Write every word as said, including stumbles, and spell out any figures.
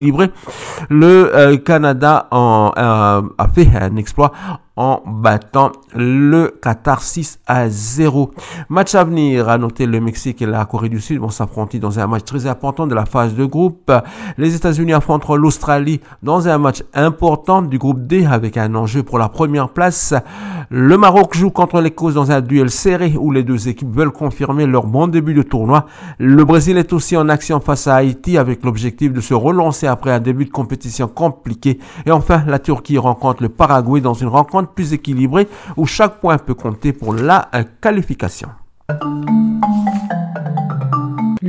équilibré. Le euh, Canada en, euh, a fait un exploit en battant le Qatar six à zéro. Match à venir, à noter le Mexique et la Corée du Sud vont s'affronter dans un match très important de la phase de groupe. Les États-Unis affronteront l'Australie dans un match important du groupe D avec un enjeu pour la première place. Le Maroc joue contre l'Écosse dans un duel serré où les deux équipes veulent confirmer leur bon début de tournoi. Le Brésil est aussi en action face à Haïti avec l'objectif de se relancer après un début de compétition compliqué. Et enfin, la Turquie rencontre le Paraguay dans une rencontre plus équilibrée où chaque point peut compter pour la qualification.